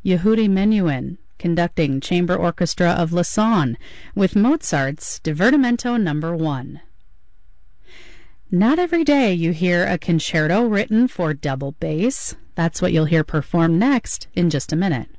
Yehudi Menuhin conducting Chamber Orchestra of Lausanne with Mozart's Divertimento No. 1. Not every day you hear a concerto written for double bass. That's what you'll hear performed next in just a minute.